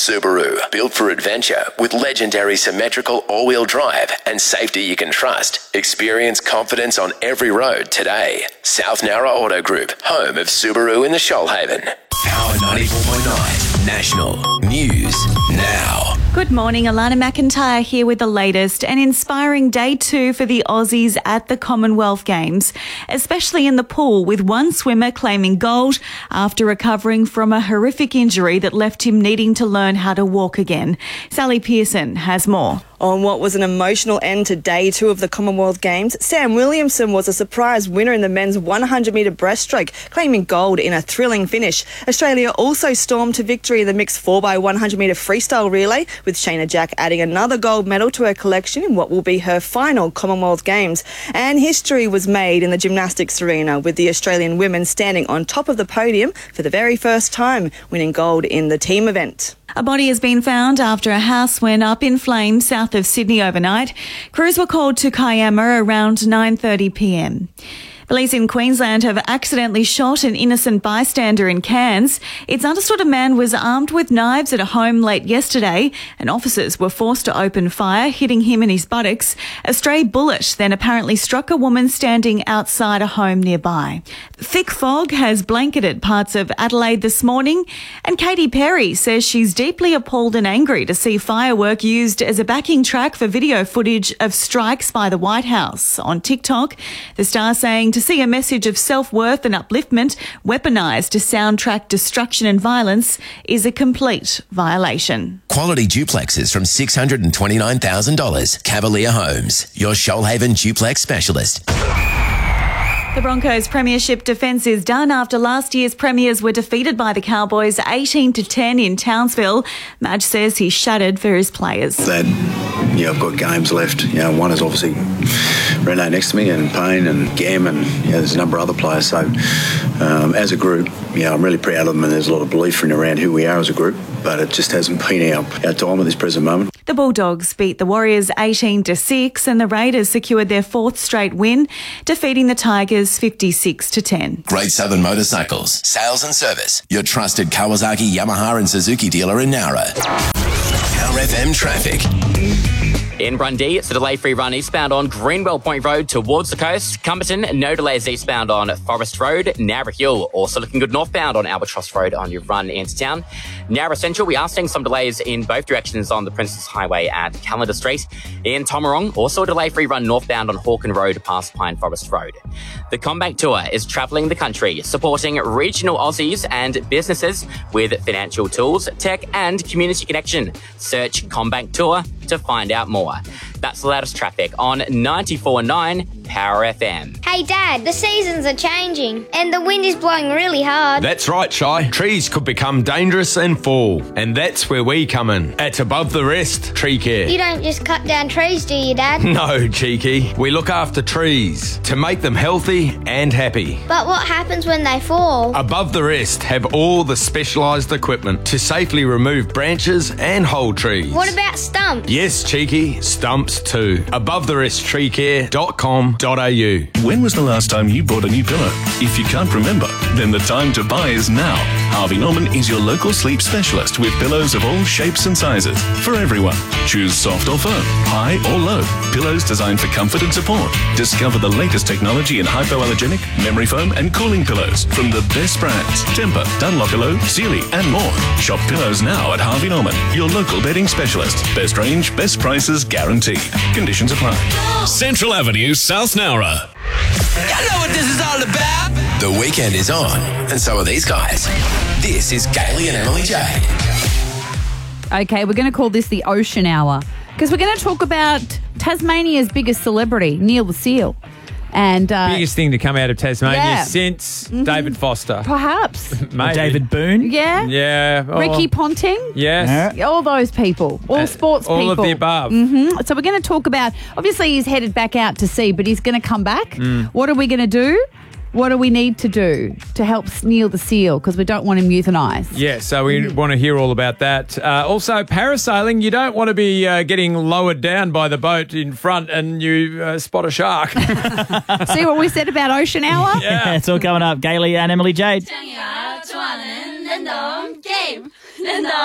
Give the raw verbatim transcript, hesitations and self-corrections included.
Subaru, built for adventure with legendary symmetrical all-wheel drive and safety you can trust. Experience confidence on every road today. South Nowra Auto Group, home of Subaru in the Shoalhaven. Power ninety-four point nine, National News Now. Good morning, Alana McIntyre here with the latest. An inspiring day two for the Aussies at the Commonwealth Games, especially in the pool, with one swimmer claiming gold after recovering from a horrific injury that left him needing to learn how to walk again. Sally Pearson has more. On what was an emotional end to day two of the Commonwealth Games, Sam Williamson was a surprise winner in the men's one hundred metre breaststroke, claiming gold in a thrilling finish. Australia also stormed to victory in the mixed four by one hundred metre freestyle relay, with Shayna Jack adding another gold medal to her collection in what will be her final Commonwealth Games. And history was made in the gymnastics arena, with the Australian women standing on top of the podium for the very first time, winning gold in the team event. A body has been found after a house went up in flames south of Sydney overnight. Crews were called to Kiama around nine thirty p m. Police in Queensland have accidentally shot an innocent bystander in Cairns. It's understood a man was armed with knives at a home late yesterday, and officers were forced to open fire, hitting him in his buttocks. A stray bullet then apparently struck a woman standing outside a home nearby. Thick fog has blanketed parts of Adelaide this morning, and Katy Perry says she's deeply appalled and angry to see firework used as a backing track for video footage of strikes by the White House. On TikTok, the star saying to see a message of self-worth and upliftment weaponised to soundtrack destruction and violence is a complete violation. Quality duplexes from six hundred twenty-nine thousand dollars. Cavalier Homes, your Shoalhaven duplex specialist. The Broncos' premiership defence is done after last year's premiers were defeated by the Cowboys eighteen to ten in Townsville. Madge says he's shattered for his players. That, yeah, I've got games left. You know, one is obviously Renee next to me, and Payne and Gam, and you know, there's a number of other players. So um, as a group, yeah, I'm really proud of them, and there's a lot of belief in around who we are as a group, but it just hasn't been our, our time at this present moment. The Bulldogs beat the Warriors eighteen to six, and the Raiders secured their fourth straight win, defeating the Tigers fifty-six to ten. Great Southern Motorcycles, sales and service. Your trusted Kawasaki, Yamaha and Suzuki dealer in Nowra. Power F M traffic. In Brundee, it's a delay-free run eastbound on Greenwell Point Road towards the coast. Cumberton, no delays eastbound on Forest Road. Nowra Hill, also looking good northbound on Albatross Road on your run into town. Nowra Central, we are seeing some delays in both directions on the Princess Highway at Calendar Street. In Tomarong, also a delay-free run northbound on Hawken Road past Pine Forest Road. The Comeback Tour is travelling the country, supporting regional Aussies and businesses with financial tools, tech and community connection. Search Comeback Tour to find out more. That's the latest traffic on ninety-four point nine Power F M. Hey Dad, the seasons are changing and the wind is blowing really hard. That's right, Shy. Trees could become dangerous and fall, and that's where we come in. At Above the Rest Tree Care. You don't just cut down trees, do you, Dad? No, cheeky. We look after trees to make them healthy and happy. But what happens when they fall? Above the Rest have all the specialised equipment to safely remove branches and whole trees. What about stumps? Yes, cheeky. Stumps too. above the rest tree care dot com dot a u. When was the last time you bought a new pillow? If you can't remember, then the time to buy is now. Harvey Norman is your local sleep specialist with pillows of all shapes and sizes for everyone. Choose soft or firm, high or low. Pillows designed for comfort and support. Discover the latest technology in hypoallergenic, memory foam and cooling pillows from the best brands. Tempur, Dunlopillow, Sealy and more. Shop pillows now at Harvey Norman, your local bedding specialist. Best range, best prices guaranteed. Conditions apply. Central Avenue, South Nowra. You know what this is all about. The weekend is on, and so are these guys. This is Gailey and Emily Jade. Okay, we're going to call this the Ocean Hour because we're going to talk about Tasmania's biggest celebrity, Neil the Seal. And uh, biggest thing to come out of Tasmania yeah. since mm-hmm. David Foster. Perhaps. Maybe. David Boone. Yeah. Yeah. Oh. Ricky Ponting. Yes. Yeah. All those people. All uh, sports all people. All of the above. Mm-hmm. So we're going to talk about, obviously he's headed back out to sea, but he's going to come back. Mm. What are we going to do? What do we need to do to help Neil the Seal? Because we don't want him euthanised. Yeah, so we mm. want to hear all about that. Uh, also, parasailing, you don't want to be uh, getting lowered down by the boat in front and you uh, spot a shark. See what we said about Ocean Hour? Yeah, it's all coming up. Gailey and Emily Jade.